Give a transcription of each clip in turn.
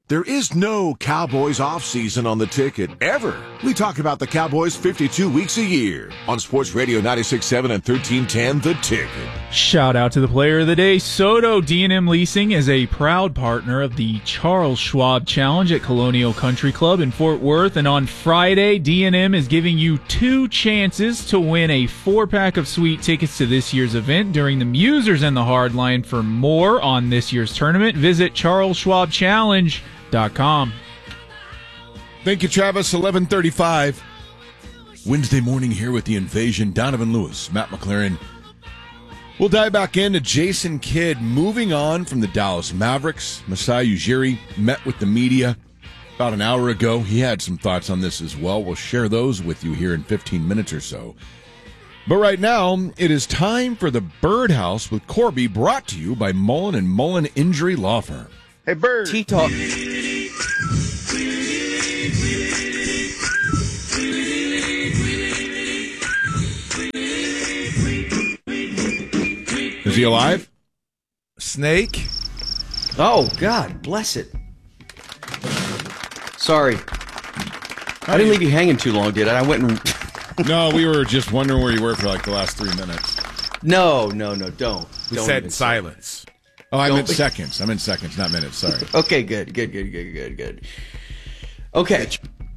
There is no Cowboys offseason on the ticket, ever. We talk about the Cowboys 52 weeks a year on Sports Radio 96.7 and 1310 The Ticket. Shout out to the player of the day. Soto D&M Leasing is a proud partner of the Charles Schwab Challenge at Colonial Country Club in Fort Worth. And on Friday, D&M is giving you 2 chances to win a 4-pack of sweet tickets to this year's event during the Musers and the Hardline. For more on this year's tournament, visit charlesschwabchallenge.com. Thank you, Travis. 11:35. Wednesday morning here with the Invasion. Donovan Lewis, Matt McLaren. We'll dive back into Jason Kidd moving on from the Dallas Mavericks. Masai Ujiri met with the media about an hour ago. He had some thoughts on this as well. We'll share those with you here in 15 minutes or so. But right now, it is time for the Birdhouse with Corby, brought to you by Mullen & Mullen Injury Law Firm. Hey, Bird. T-Talk. Is he alive? Snake. Oh, God, bless it. Sorry. I didn't leave you hanging too long, did I? I went and... No, we were just wondering where you were for like the last 3 minutes. No, don't. We Don't sat even in say. silence. Oh, I Don't- meant seconds. I meant seconds, not minutes. Sorry. Okay, good. Okay.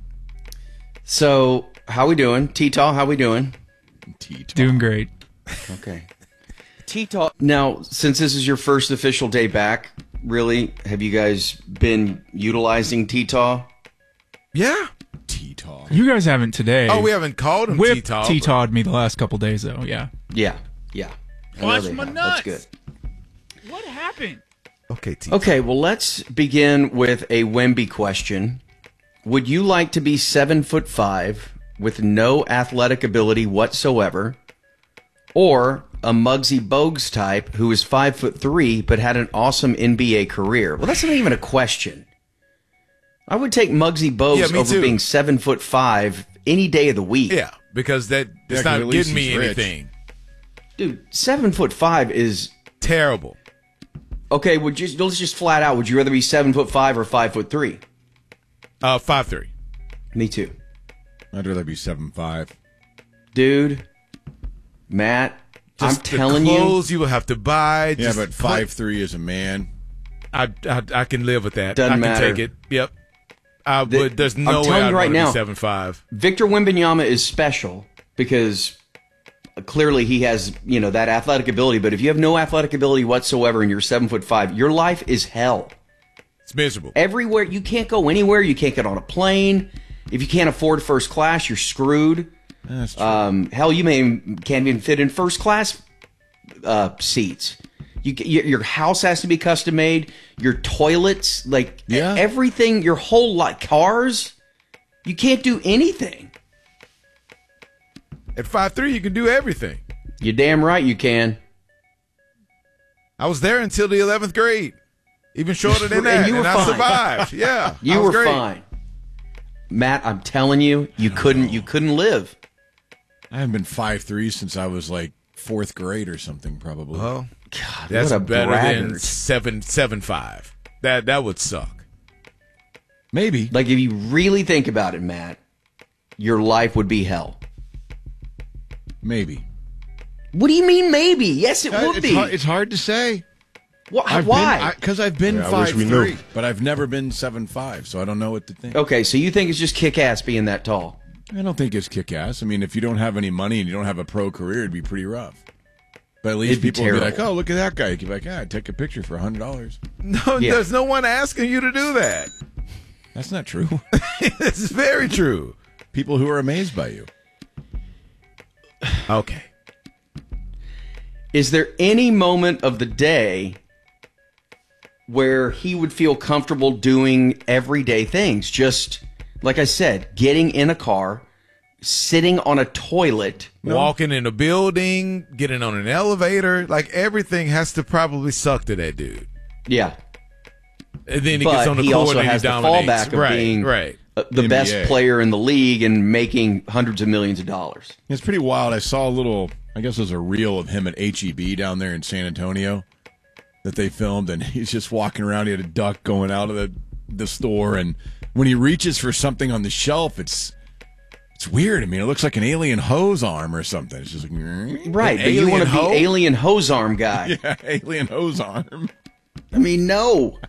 So, how we doing? T-Talk, how we doing? Doing great. Okay. T-Talk. Now, since this is your first official day back, really, have you guys been utilizing T-Talk? Yeah. T-Talk. You guys haven't today. Oh, we haven't called him Whip T-Talk. T-Taw'd me the last couple days, though, yeah. Yeah. I know Watch they my have. nuts. That's good. What happened? Okay, T-Talk. Okay, well, let's begin with a Wemby question. Would you like to be 7'5" with no athletic ability whatsoever, or a Muggsy Bogues type who is 5'3" but had an awesome NBA career? Well, that's not even a question. I would take Muggsy Bogues Yeah, me over too. being 7'5" any day of the week. Yeah, because that's 'cause not at least getting me he's rich. anything. Dude, 7'5" is Terrible. okay. Let's just flat out. Would you rather be 7'5" or 5'3"? 5'3". Me too. I'd rather be 7'5". Dude, Matt, Just I'm telling the you. clothes you will have to buy. Yeah, just but 5'3" is a man. I can live with that. Doesn't I can matter. take it. Yep. I would. There's no I'm way telling I'd you right want to now. be 7'5". Victor Wembanyama is special because clearly he has, that athletic ability. But if you have no athletic ability whatsoever and you're 7'5", your life is hell. It's miserable. Everywhere, you can't go anywhere. You can't get on a plane. If you can't afford first class, you're screwed. That's true. Hell, you can't even fit in first class seats. Your house has to be custom made. Your toilets, Yeah. everything, your whole lot, cars. You can't do anything. At 5'3", you can do everything. You're damn right you can. I was there until the 11th grade. Even shorter than And that. you were I fine. survived. Yeah. I You was were great. fine. Matt, I'm telling you, you couldn't live. I haven't been 5'3" since I was like 4th grade or something, probably. Well, God, that's what a better than braggart. 7'5". That would suck. Maybe. Like, if you really think about it, Matt, your life would be hell. Maybe. What do you mean maybe? Yes, it would be. It's hard to say. Why? Because I've been Yeah, I wish we 5'3", knew. but I've never been 7'5", so I don't know what to think. Okay, so you think it's just kick-ass being that tall? I don't think it's kick-ass. I mean, if you don't have any money and you don't have a pro career, it'd be pretty rough. But at least It'd be people would be like, terrible. oh, look at that guy. You'd be like, I'd take a picture for $100. No, Yeah. there's no one asking you to do that. That's not true. This is very true. People who are amazed by you. Okay. Is there any moment of the day where he would feel comfortable doing everyday things? Just, like I said, getting in a car, sitting on a toilet. Walking in a building, getting on an elevator, like everything has to probably suck to that dude. Yeah. And then he But gets on the he court also and has he the dominates. fallback of right, being right. the NBA. best player in the league and making hundreds of millions of dollars. It's pretty wild. I saw a little, I guess it was a reel of him at HEB down there in San Antonio that they filmed, and he's just walking around. He had a duck going out of the store, and when he reaches for something on the shelf, it's weird. I mean, it looks like an alien hose arm or something. It's just like, Right, but you want to be alien hose arm guy. yeah, alien hose arm. I mean, no.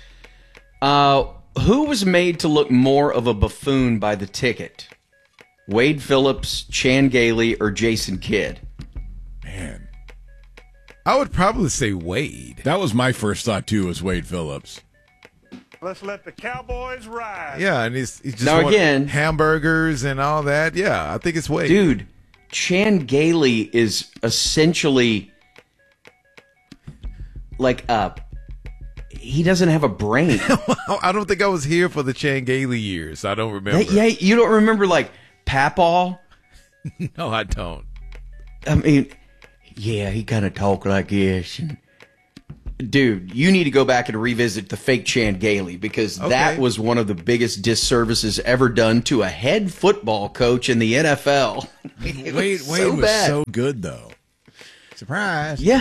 Who was made to look more of a buffoon by the ticket? Wade Phillips, Chan Gailey, or Jason Kidd? Man, I would probably say Wade. that was my first thought too. Was Wade Phillips? Let's let the Cowboys ride. Yeah, and he's just Now want again- hamburgers and all that. Yeah, I think it's Wade. Dude, Chan Gailey is essentially like he doesn't have a brain. I don't think I was here for the Chan Gailey years. I don't remember. Yeah, you don't remember like Papaw? No, I don't. I mean, yeah, he kind of talked like this. And, dude, you need to go back and revisit the fake Chan Gailey because that Okay. was one of the biggest disservices ever done to a head football coach in the NFL. Wade so was bad. so good though. Surprise! Yeah.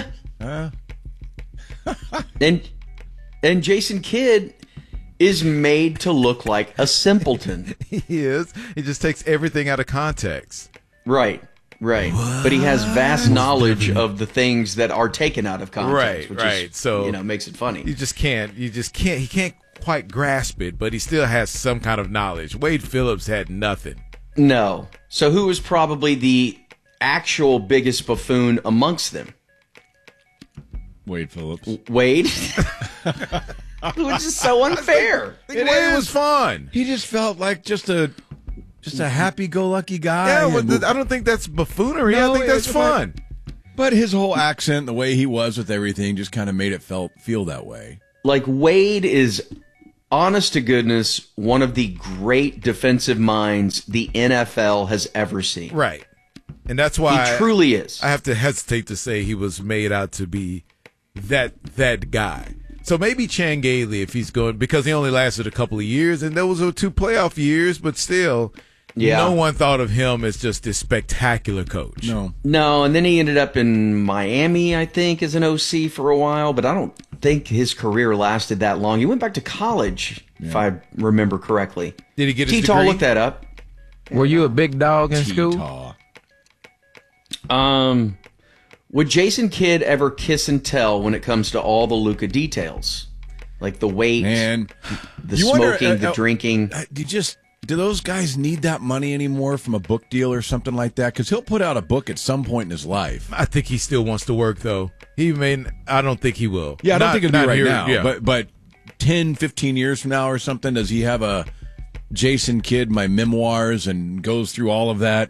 And Jason Kidd is made to look like a simpleton. He is. He just takes everything out of context. Right. But he has vast knowledge of the things that are taken out of context, which Right. is, So makes it funny. he can't quite grasp it, but he still has some kind of knowledge. Wade Phillips had nothing. No. So who is probably the actual biggest buffoon amongst them? Wade Phillips. Wade? Which is so unfair. Wade was fun. He just felt like just a happy-go-lucky guy. Yeah, And- I don't think that's buffoonery. No, I think that's it's fun. but his whole accent, the way he was with everything, just kind of made it feel that way. Like Wade is, honest to goodness, one of the great defensive minds the NFL has ever seen. Right. And that's why He truly is. I have to hesitate to say he was made out to be that guy. So maybe Chan Gailey, if he's going, because he only lasted a couple of years, and those were 2 playoff years, but still, Yeah. no one thought of him as just this spectacular coach. No, and then he ended up in Miami, I think, as an OC for a while, but I don't think his career lasted that long. He went back to college, if I remember correctly. Did he get his T-Taw, degree? look that up. Were you a big dog in school? T-Taw. Would Jason Kidd ever kiss and tell when it comes to all the Luka details? Like the weight, Man, the you wonder, smoking, the drinking. Do those guys need that money anymore from a book deal or something like that? Because he'll put out a book at some point in his life. I think he still wants to work, though. I don't think he will. Yeah, I don't think it'll be right here, now. yeah. But 10, 15 years from now or something, does he have a Jason Kidd, my memoirs, and goes through all of that?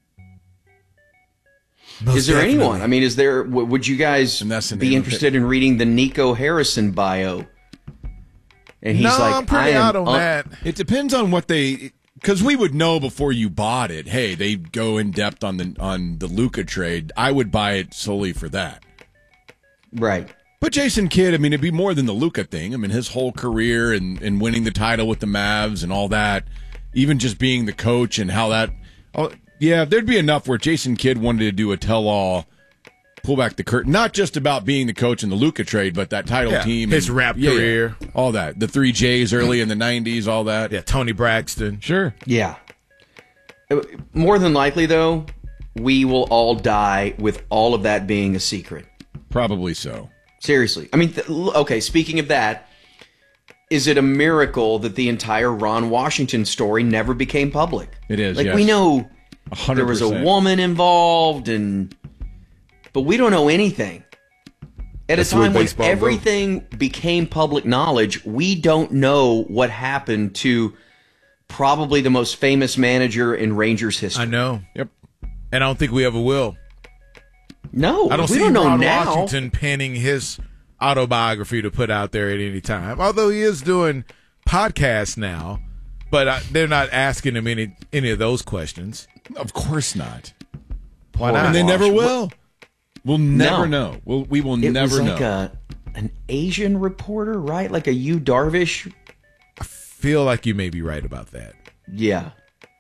Is there definitely. anyone? I mean, would you guys And that's the be name of interested in reading the Nico Harrison bio? And he's No, like, I'm pretty out on that. It depends on what they, because we would know before you bought it. Hey, they go in depth on the Luka trade. I would buy it solely for that. Right. But Jason Kidd, I mean, it'd be more than the Luka thing. I mean, his whole career and winning the title with the Mavs and all that, even just being the coach and how that. Oh, yeah, there'd be enough where Jason Kidd wanted to do a tell-all, pull back the curtain, not just about being the coach in the Luka trade, but that title Yeah, team, his and- rap career. all that, the 3 J's early in the '90s, all that. Yeah, Tony Braxton. Sure. Yeah. More than likely, though, we will all die with all of that being a secret. Probably so. Seriously. I mean, okay, speaking of that, is it a miracle that the entire Ron Washington story never became public? It is, Like, yes. we know 100%. there was a woman involved, but we don't know anything. At That's a the way time when baseball goes. everything became public knowledge, we don't know what happened to probably the most famous manager in Rangers history. I know. Yep. And I don't think we ever will. No, I don't we see don't know Ron now. Washington penning his autobiography to put out there at any time. Although he is doing podcasts now, but they're not asking him any of those questions. Of course not. Why not? And they never will. We'll never No. know. We will It never was like know. an Asian reporter, right? Like a Yu Darvish. Feel like you may be right about that. Yeah.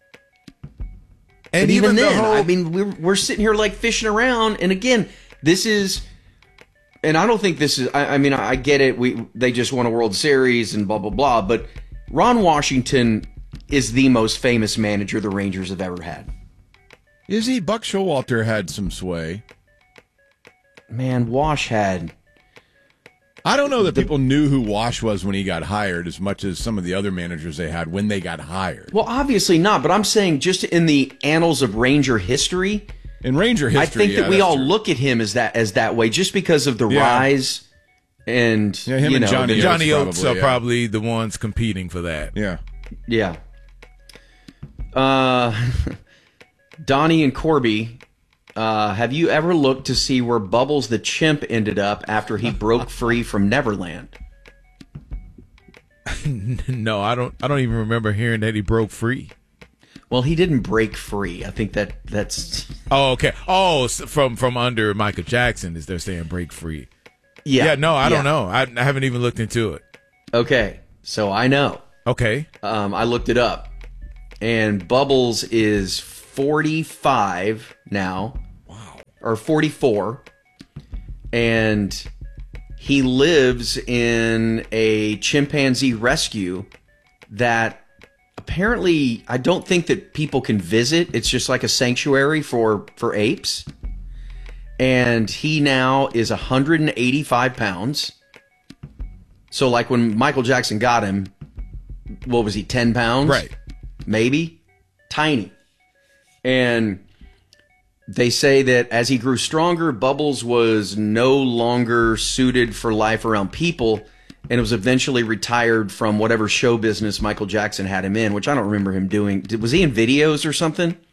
And But even the then, whole, I mean, we're sitting here like fishing around. And again, this is and I don't think this is. I mean, I get it. They just won a World Series and blah blah blah. But Ron Washington is the most famous manager the Rangers have ever had. Is he? Buck Showalter had some sway. Man, Wash had. I don't know that people knew who Wash was when he got hired as much as some of the other managers they had when they got hired. Well, obviously not, but I'm saying just in the annals of Ranger history. In Ranger history, I think that we all look at him as that way just because of the rise and him and Johnny Oates are probably the ones competing for that. Yeah. Yeah. Donnie and Corby, have you ever looked to see where Bubbles the Chimp ended up after he broke free from Neverland? No, I don't even remember hearing that he broke free. Well, he didn't break free. I think that's. Oh, okay. Oh, from under Michael Jackson, is they're saying break free? Yeah. Yeah. No, I don't know. I haven't even looked into it. Okay, so I know. Okay. I looked it up, and Bubbles is 45 now. Wow. Or 44, and he lives in a chimpanzee rescue that. Apparently, I don't think that people can visit. It's just like a sanctuary for apes. And he now is 185 pounds. So, like when Michael Jackson got him, what was he, 10 pounds? Right. Maybe. Tiny. And they say that as he grew stronger, Bubbles was no longer suited for life around people. And was eventually retired from whatever show business Michael Jackson had him in, which I don't remember him doing. Was he in videos or something?